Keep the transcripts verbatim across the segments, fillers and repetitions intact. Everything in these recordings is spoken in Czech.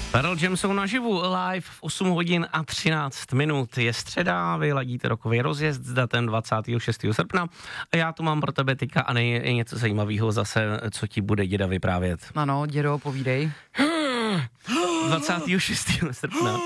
Pearl Jam jsou naživu live v osm hodin a třináct minut. Je středa, vy ladíte rokový rozjezd s datem dvacátého šestého srpna a já tu mám pro tebe teďka a nej, je něco zajímavého zase, co ti bude děda vyprávět. Ano, dědo, povídej. dvacátého šestého srpna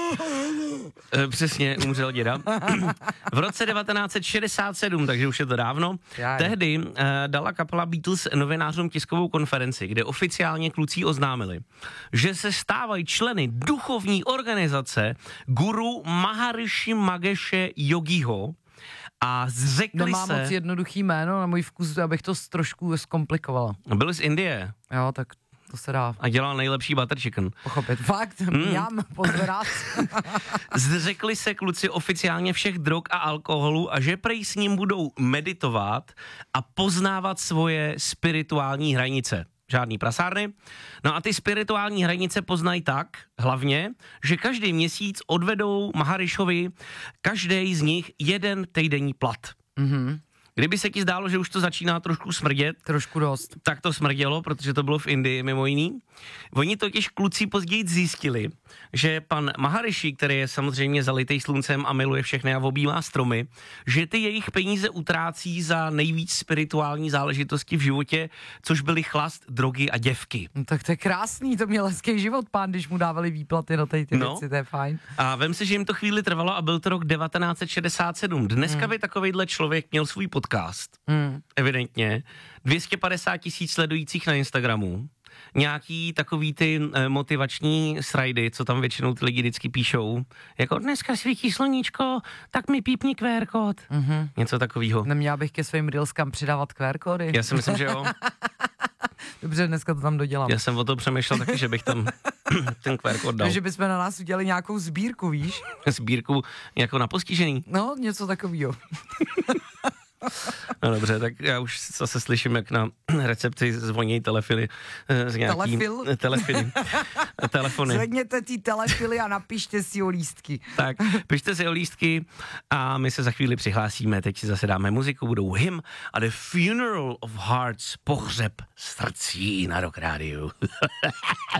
přesně umřel děda. V roce devatenáct set šedesát sedm, takže už je to dávno, Jaj. tehdy uh, dala kapela Beatles novinářům tiskovou konferenci, kde oficiálně kluci oznámili, že se stávají členy duchovní organizace guru Maharishi Mageshe Yogiho a zřekli Nemá se... moc jednoduchý jméno na můj vkus, abych to trošku zkomplikovala. Byl z Indie. Jo, tak to se dá A dělal nejlepší butter chicken. pochopit. Fakt, mm. jam, pozverat. Zřekli se kluci oficiálně všech drog a alkoholu a že prej s ním budou meditovat a poznávat svoje spirituální hranice. Žádný prasárny. No a ty spirituální hranice poznají tak, hlavně, že každý měsíc odvedou Maharishovi každý z nich jeden týdenní plat. Mhm. Kdyby se ti zdálo, že už to začíná trošku smrdět, Trošku dost. tak to smrdělo, protože to bylo v Indii mimo jiný. Oni totiž kluci později zjistili, že pan Maharishi, který je samozřejmě zalitej sluncem a miluje všechny a objímá stromy, že ty jejich peníze utrácí za nejvíc spirituální záležitosti v životě, což byly chlast, drogy a děvky. No, tak to je krásný, to měl hezký život, pán, když mu dávali výplaty na ty, ty No. věci, to je fajn. A vem si, že jim to chvíli trvalo a byl to rok devatenáct set šedesát sedm. Dneska Hmm. by takovejhle člověk měl svůj podcast. Mm. Evidentně. dvě stě padesát tisíc sledujících na Instagramu. Nějaký takový ty e, motivační srajdy, co tam většinou ty lidi vždycky píšou. Jako dneska svítí sluníčko, tak mi pípni Q R kód. Mhm. Něco takového. Neměla bych ke svým reelskám přidávat Q R kódy? Já si myslím, že jo. Dobře, dneska to tam dodělám. Já jsem o to přemýšlel taky, že bych tam ten Q R kód dal. Takže bychom na nás udělali nějakou sbírku, víš? Sbírku jako na postižený. No, něco takového. No dobře, tak já už zase slyším, jak na recepci zvoní telefily. eh, Z nějaký, Telefil? Telefily. Telefony. Zvedněte ty telefily a napište si o lístky. Tak, pište si o lístky a my se za chvíli přihlásíme. Teď si zase dáme muziku, budou Him a The Funeral of Hearts, pohřeb srdcí na Rock Rádiu.